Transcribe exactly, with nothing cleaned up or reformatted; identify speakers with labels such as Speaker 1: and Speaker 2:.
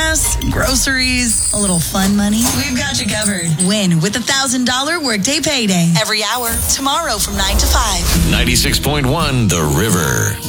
Speaker 1: gas, groceries, a little fun money. We've got you covered. Win with a one thousand dollars Workday Payday. Every hour, tomorrow from nine to five.
Speaker 2: ninety-six point one The River.